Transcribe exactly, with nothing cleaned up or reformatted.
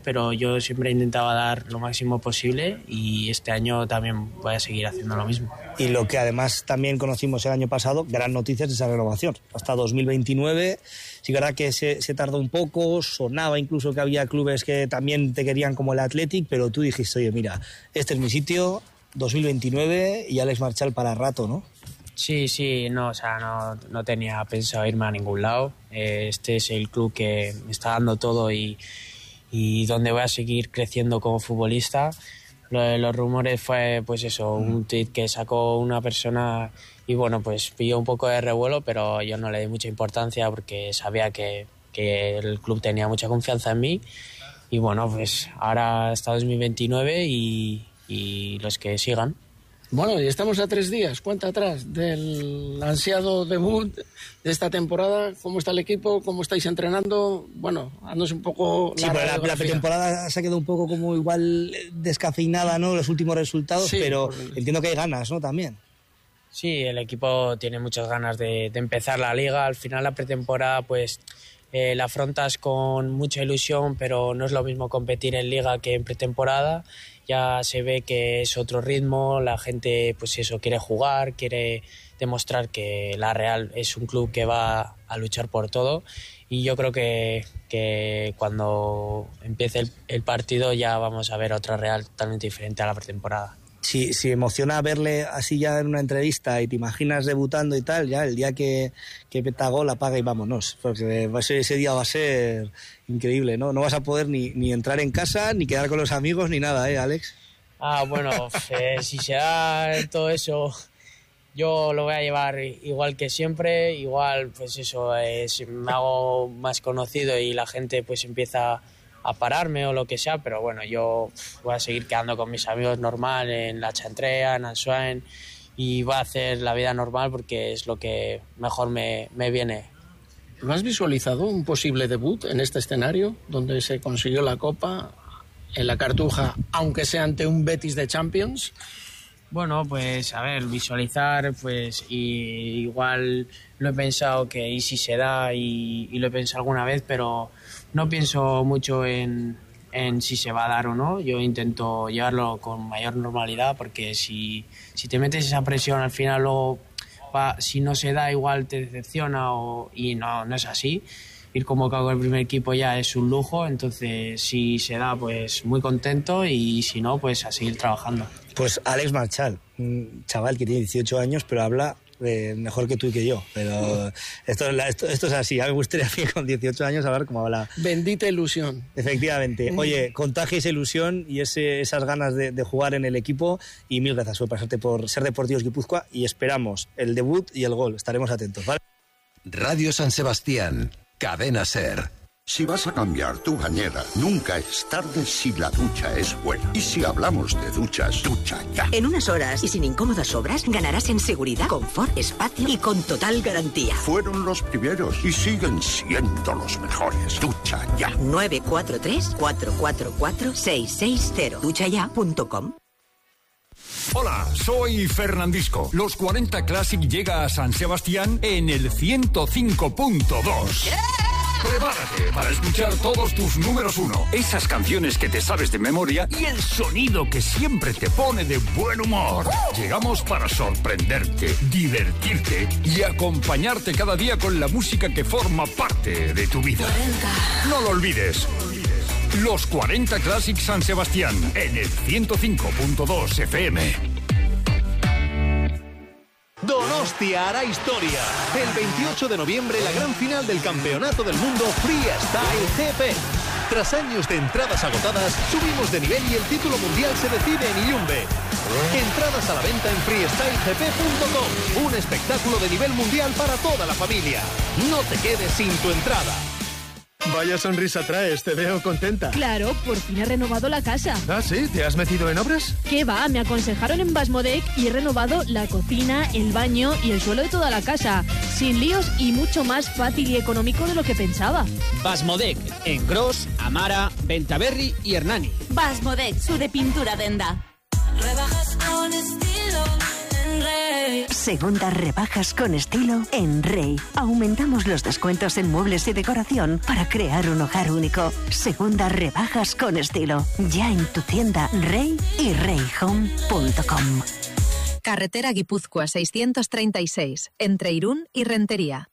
pero yo siempre intentaba dar lo máximo posible y este año también voy a seguir haciendo lo mismo. Y lo que además también conocimos el año pasado, gran noticia es esa renovación, hasta dos mil veintinueve. Sí, verdad que se, se tardó un poco, sonaba incluso que había clubes que también te querían como el Athletic, pero tú dijiste, oye, mira, este es mi sitio, dos mil veintinueve y Alex Marchal para rato, ¿no? Sí, sí, no, o sea, no, no tenía pensado irme a ningún lado. Este es el club que me está dando todo y y donde voy a seguir creciendo como futbolista. Lo de los rumores fue, pues eso, un tweet que sacó una persona y bueno, pues pilló un poco de revuelo, pero yo no le di mucha importancia porque sabía que, que el club tenía mucha confianza en mí y bueno, pues ahora está dos mil veintinueve y, y los que sigan. Bueno, y estamos a tres días, cuenta atrás, del ansiado debut de esta temporada. ¿Cómo está el equipo? ¿Cómo estáis entrenando? Bueno, haznos un poco... Sí, pero la, la pretemporada se ha quedado un poco como igual descafeinada, ¿no? Los últimos resultados, sí, pero por... entiendo que hay ganas, ¿no? También. Sí, el equipo tiene muchas ganas de, de empezar la liga. Al final la pretemporada, pues... Eh, la afrontas con mucha ilusión, pero no es lo mismo competir en liga que en pretemporada. Ya se ve que es otro ritmo, la gente pues eso quiere jugar, quiere demostrar que la Real es un club que va a luchar por todo y yo creo que, que cuando empiece el, el partido ya vamos a ver otra Real totalmente diferente a la pretemporada. Si, si emociona verle así ya en una entrevista y te imaginas debutando y tal, ya el día que, que peta gol apaga y vámonos, porque va a ser, ese día va a ser increíble, ¿no? No vas a poder ni, ni entrar en casa, ni quedar con los amigos, ni nada, ¿eh, Alex? Ah, bueno, eh, si se da todo eso, yo lo voy a llevar igual que siempre, igual pues eso, eh, me hago más conocido y la gente pues empieza a pararme o lo que sea, pero bueno, yo voy a seguir quedando con mis amigos normal en la Chantrea, en Ansoain y voy a hacer la vida normal porque es lo que mejor me, me viene. ¿Lo has visualizado un posible debut en este escenario donde se consiguió la Copa en la Cartuja, aunque sea ante un Betis de Champions? Bueno, pues a ver, visualizar, pues y, igual lo he pensado que y si se da y, y lo he pensado alguna vez, pero no pienso mucho en, en si se va a dar o no. Yo intento llevarlo con mayor normalidad porque si, si te metes esa presión al final luego va, si no se da igual te decepciona o, y no, no es así. Ir convocado con el primer equipo ya es un lujo, entonces si se da pues muy contento y si no pues a seguir trabajando. Pues Alex Marchal, un chaval que tiene dieciocho años pero habla eh, mejor que tú y que yo, pero esto, esto, esto es así, a mí me gustaría con dieciocho años a ver cómo habla. Bendita ilusión. Efectivamente. Oye, contagia esa ilusión y ese, esas ganas de, de jugar en el equipo y mil gracias por pasarte por Ser Deportivos Guipúzcoa y esperamos el debut y el gol, estaremos atentos, ¿vale? Radio San Sebastián, Cadena Ser. Si vas a cambiar tu bañera, nunca es tarde si la ducha es buena. Y si hablamos de duchas, ducha ya. En unas horas y sin incómodas obras, ganarás en seguridad, confort, espacio y con total garantía. Fueron los primeros y siguen siendo los mejores. Ducha ya. nueve cuatro tres, cuatro cuatro cuatro, seis seis cero. ducha ya punto com. Hola, soy Fernandisco. Los cuarenta Classic llega a San Sebastián en el ciento cinco punto dos. Yeah. Prepárate para escuchar todos tus números uno, esas canciones que te sabes de memoria y el sonido que siempre te pone de buen humor. Llegamos para sorprenderte, divertirte y acompañarte cada día con la música que forma parte de tu vida. No lo olvides. Los cuarenta Classic San Sebastián en el ciento cinco punto dos F M. Donostia hará historia. El veintiocho de noviembre, la gran final del Campeonato del Mundo Freestyle G P. Tras años de entradas agotadas, subimos de nivel y el título mundial se decide en Iyumbe. Entradas a la venta en freestyle g p punto com. Un espectáculo de nivel mundial para toda la familia. No te quedes sin tu entrada. Vaya sonrisa traes, te veo contenta. Claro, por fin he renovado la casa. ¿Ah, sí? ¿Te has metido en obras? ¿Qué va? Me aconsejaron en Basmodec y he renovado la cocina, el baño y el suelo de toda la casa. Sin líos y mucho más fácil y económico de lo que pensaba. Basmodec, en Gros, Amara, Bentaberri y Hernani. Basmodec, su de pintura denda. Rebajas con estilo en en Rey. Segundas rebajas con estilo en Rey. Aumentamos los descuentos en muebles y decoración para crear un hogar único. Segundas rebajas con estilo. Ya en tu tienda Rey y rey home punto com. Carretera Guipúzcoa seiscientos treinta y seis, entre Irún y Rentería.